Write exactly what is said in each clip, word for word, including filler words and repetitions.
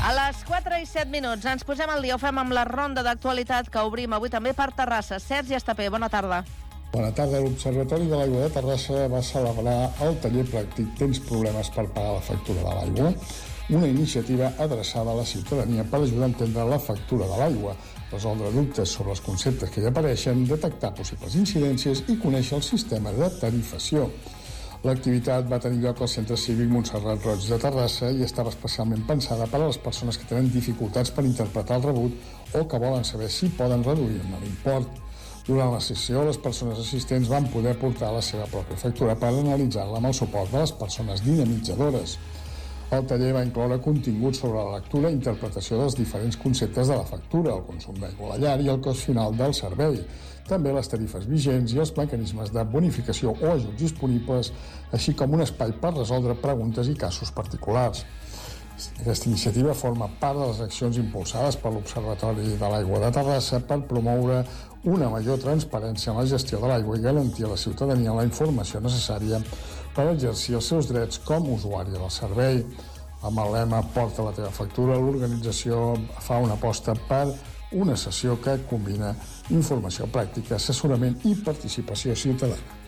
A les quatre i set minuts ens posem al dia, ho fem amb la ronda d'actualitat que obrim avui també per Terrassa. Sergi Estapé, bona tarda. Bona tarda. L'Observatori de l'Aigua de Terrassa va celebrar el taller pràctic Tens problemes per pagar la factura de l'aigua? Una iniciativa adreçada a la ciutadania per ajudar a entendre la factura de l'aigua, resoldre dubtes sobre els conceptes que hi apareixen, detectar possibles incidències i conèixer el sistema de tarifació. L'activitat va tenir lloc al Centre Cívic Montserrat Roig de Terrassa i estava especialment pensada per a les persones que tenen dificultats per interpretar el rebut o que volen saber si poden reduir-ne l'import. Durant la sessió, les persones assistents van poder portar la seva pròpia factura per analitzar-la amb el suport de les persones dinamitzadores. El taller va incloure continguts sobre la lectura i interpretació dels diferents conceptes de la factura, el consum d'aigua a la llar i el cost final del servei, també les tarifes vigents i els mecanismes de bonificació o ajuts disponibles, així com un espai per resoldre preguntes i casos particulars. Aquesta iniciativa forma part de les accions impulsades per l'Observatori de l'Aigua de Terrassa per promoure una major transparència en la gestió de l'aigua i garantir a la ciutadania la informació necessària per exercir els seus drets com a usuari del servei. Amb el lema Porta la teva factura, l'organització fa una aposta per una sessió que combina informació pràctica, assessorament i participació ciutadana.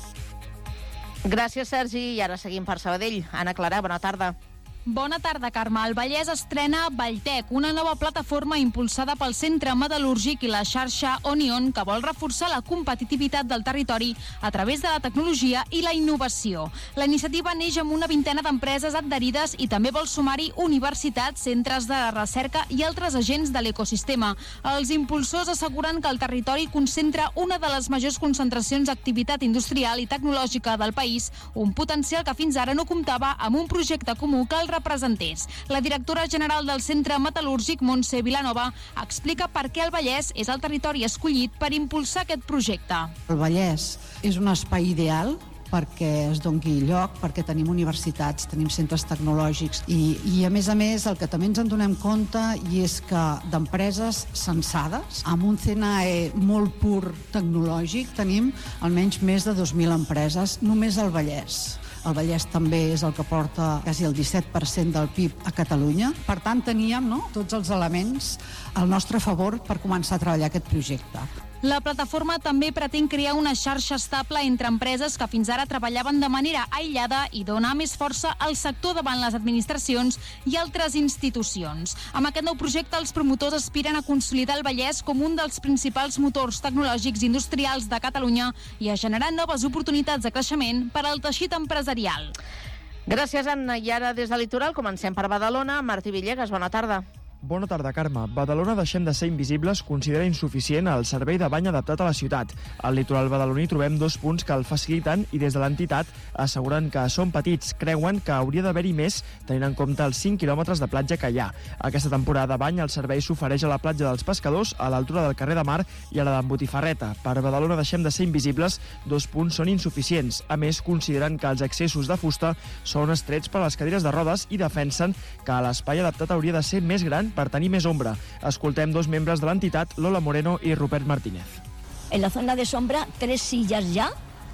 Gràcies, Sergi. I ara seguim per Sabadell. Anna Clara, bona tarda. Bona tarda, Carme. El Vallès estrena Valltec, una nova plataforma impulsada pel Centre Metal·lúrgic i la xarxa Onion, que vol reforçar la competitivitat del territori a través de la tecnologia i la innovació. La iniciativa neix amb una vintena d'empreses adherides i també vol sumar-hi universitats, centres de recerca i altres agents de l'ecosistema. Els impulsors asseguren que el territori concentra una de les majors concentracions d'activitat industrial i tecnològica del país, un potencial que fins ara no comptava amb un projecte comú que el representés. La directora general del Centre Metal·lúrgic, Montse Vilanova, explica per què el Vallès és el territori escollit per impulsar aquest projecte. El Vallès és un espai ideal perquè es doni lloc, perquè tenim universitats, tenim centres tecnològics i, i a més a més el que també ens en donem compte i és que d'empreses censades, amb un C N E molt pur tecnològic, tenim almenys més de dos mil empreses només al Vallès. El Vallès també és el que porta quasi el disset per cent del P I B a Catalunya. Per tant, teníem no, tots els elements al nostre favor per començar a treballar aquest projecte. La plataforma també pretén crear una xarxa estable entre empreses que fins ara treballaven de manera aïllada i donar més força al sector davant les administracions i altres institucions. Amb aquest nou projecte, els promotors aspiren a consolidar el Vallès com un dels principals motors tecnològics industrials de Catalunya i a generar noves oportunitats de creixement per al teixit empresarial. Gràcies, Anna. I ara, des del litoral, comencem per Badalona. Martí Villegas, bona tarda. Bona tarda, Carme. Badalona Deixem de ser invisibles considera insuficient el servei de bany adaptat a la ciutat. Al litoral badaloní trobem dos punts que el faciliten i des de l'entitat asseguren que són petits. Creuen que hauria d'haver-hi més tenint en compte els cinc quilòmetres de platja que hi ha. Aquesta temporada de bany el servei s'ofereix a la platja dels Pescadors, a l'altura del carrer de Mar i a la d'en Botifarreta. Per Badalona Deixem de ser invisibles, dos punts són insuficients. A més, consideren que els accessos de fusta són estrets per a les cadires de rodes i defensen que l'espai adaptat hauria de ser més gran per tenir més ombra. Escoltem dos membres de l'entitat, Lola Moreno i Rupert Martínez. En la zona de sombra, tres sillas ya,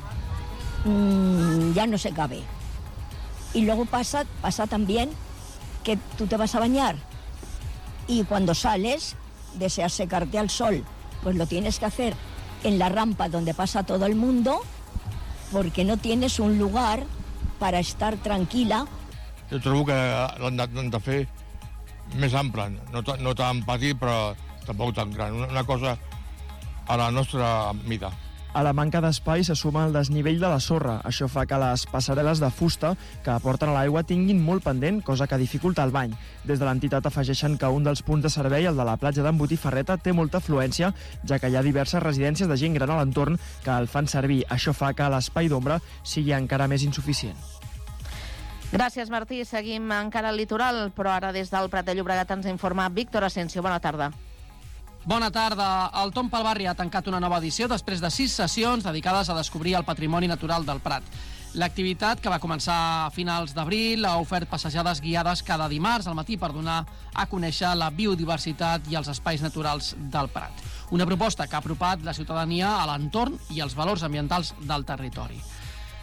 mmm, ya no se cabe. Y luego pasa, pasa también que tú te vas a bañar y cuando sales deseas secarte al sol, pues lo tienes que hacer en la rampa donde pasa todo el mundo porque no tienes un lugar para estar tranquila. Jo trobo que l'han de fer més ample, no, no tan petit però tampoc tan gran, una cosa a la nostra mida. A la manca d'espai se suma el desnivell de la sorra. Això fa que les passarel·les de fusta que aporten a l'aigua tinguin molt pendent, cosa que dificulta el bany. Des de l'entitat afegeixen que un dels punts de servei, el de la platja d'en Botifarreta, té molta afluència, ja que hi ha diverses residències de gent gran a l'entorn que el fan servir. Això fa que l'espai d'ombra sigui encara més insuficient. Gràcies, Martí. Seguim encara al litoral, però ara des del Prat de Llobregat ens informa Víctor Asensio. Bona tarda. Bona tarda. El Tom pel Barri ha tancat una nova edició després de sis sessions dedicades a descobrir el patrimoni natural del Prat. L'activitat, que va començar a finals d'abril, ha ofert passejades guiades cada dimarts al matí per donar a conèixer la biodiversitat i els espais naturals del Prat. Una proposta que ha apropat la ciutadania a l'entorn i els valors ambientals del territori.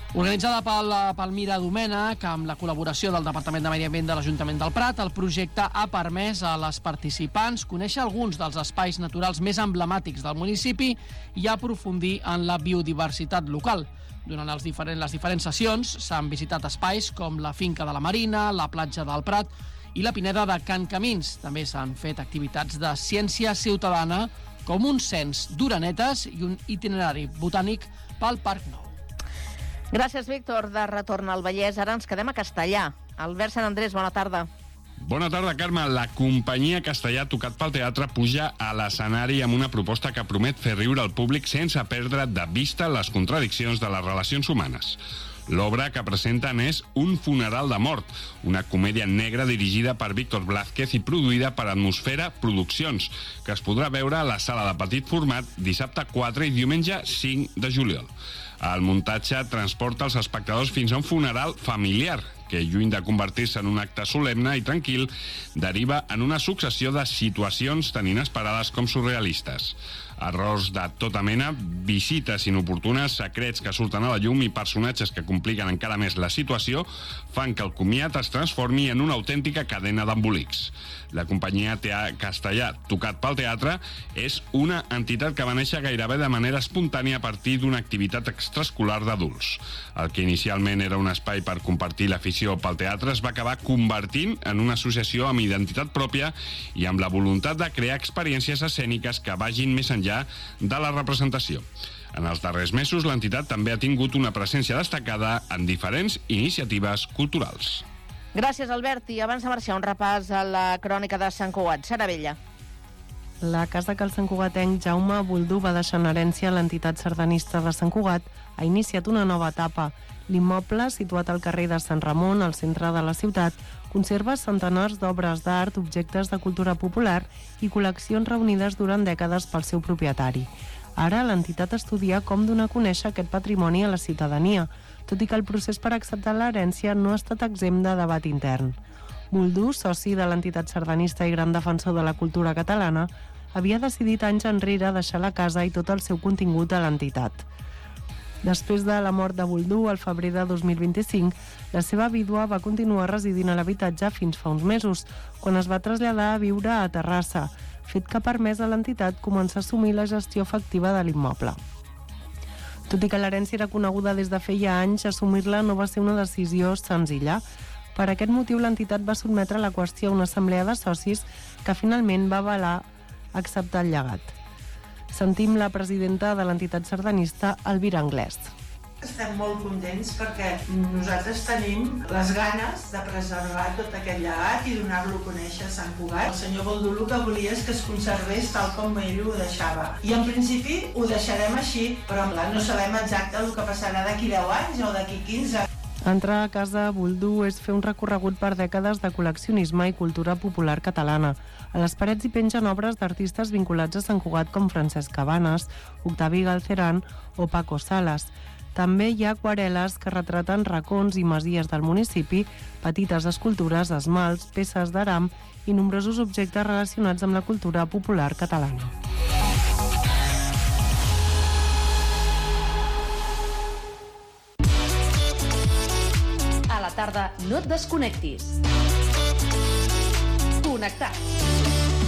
Organitzada pel Palmira Domènech, amb la col·laboració del Departament de Medi Ambient de l'Ajuntament del Prat, el projecte ha permès a les participants conèixer alguns dels espais naturals més emblemàtics del municipi i aprofundir en la biodiversitat local. Durant els diferents, les diferents sessions s'han visitat espais com la Finca de la Marina, la platja del Prat i la Pineda de Can Camins. També s'han fet activitats de ciència ciutadana com un cens d'orenetes i un itinerari botànic pel Parc Nou. Gràcies, Víctor. De retorn al Vallès, ara ens quedem a Castellà. Albert Sant Andrés, bona tarda. Bona tarda, Carme. La companyia Castellà Tocat pel Teatre puja a l'escenari amb una proposta que promet fer riure al públic sense perdre de vista les contradiccions de les relacions humanes. L'obra que presenten és Un funeral de mort, una comèdia negra dirigida per Víctor Blázquez i produïda per Atmosfera Produccions, que es podrà veure a la sala de petit format dissabte quatre i diumenge cinc de juliol. El muntatge transporta els espectadors fins a un funeral familiar, que, lluny de convertir-se en un acte solemne i tranquil, deriva en una successió de situacions tan inesperades com surrealistes. Errors de tota mena, visites inoportunes, secrets que surten a la llum i personatges que compliquen encara més la situació fan que el comiat es transformi en una autèntica cadena d'embolics. La companyia Tea Castellà Tocat pel Teatre és una entitat que va néixer gairebé de manera espontània a partir d'una activitat extraescolar d'adults. El que inicialment era un espai per compartir l'afició pel teatre es va acabar convertint en una associació amb identitat pròpia i amb la voluntat de crear experiències escèniques que vagin més enllà de la representació. En els darrers mesos, l'entitat també ha tingut una presència destacada en diferents iniciatives culturals. Gràcies, Albert. I abans de marxar, un repàs a la crònica de Sant Cugat. Sara Vella. La casa que el santcugatenc Jaume Boldú va deixar en herència a l'entitat sardanista de Sant Cugat ha iniciat una nova etapa. L'immoble, situat al carrer de Sant Ramon, al centre de la ciutat, conserva centenars d'obres d'art, objectes de cultura popular i col·leccions reunides durant dècades pel seu propietari. Ara, l'entitat estudia com donar a conèixer aquest patrimoni a la ciutadania, tot i que el procés per acceptar l'herència no ha estat exempt de debat intern. Boldú, soci de l'entitat sardanista i gran defensor de la cultura catalana, havia decidit anys enrere deixar la casa i tot el seu contingut a l'entitat. Després de la mort de Boldú, al febrer de dos mil vint-i-cinc, la seva vídua va continuar residint a l'habitatge fins fa uns mesos, quan es va traslladar a viure a Terrassa, fet que ha permès a l'entitat començar a assumir la gestió efectiva de l'immoble. Tot i que l'herència era coneguda des de feia anys, assumir-la no va ser una decisió senzilla. Per aquest motiu, l'entitat va sotmetre la qüestió a una assemblea de socis que finalment va avalar acceptar el llegat. Sentim la presidenta de l'entitat sardanista, Elvira Anglès. Estem molt contents perquè nosaltres tenim les ganes de preservar tot aquest llegat i donar-lo a conèixer a Sant Cugat. El senyor Boldú el que volia és que es conservés tal com ell ho deixava. I en principi ho deixarem així, però no sabem exacte el que passarà d'aquí deu anys o d'aquí quinze. Entrar a casa Boldú és fer un recorregut per dècades de col·leccionisme i cultura popular catalana. A les parets hi pengen obres d'artistes vinculats a Sant Cugat com Francesc Cabanes, Octavi Galceran o Paco Salas. També hi ha aquarel·les que retraten racons i masies del municipi, petites escultures, esmalts, peces d'aram i nombrosos objectes relacionats amb la cultura popular catalana. A la tarda no et desconnectis. Connectats.